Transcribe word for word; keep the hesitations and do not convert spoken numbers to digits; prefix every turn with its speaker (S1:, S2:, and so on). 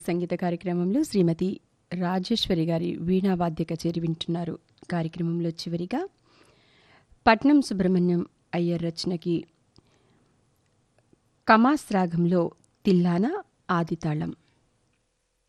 S1: సంగీత కార్యక్రమంలో శ్రీమతి రాజేశ్వరి గారి వీణా వాద్య కచేరి వింటున్నారు. కార్యక్రమంలో చివరిగా పట్నం సుబ్రహ్మణ్యం అయ్యర్ రచనకి కమాస్ రాగంలో తిల్లానా ఆదితాళం.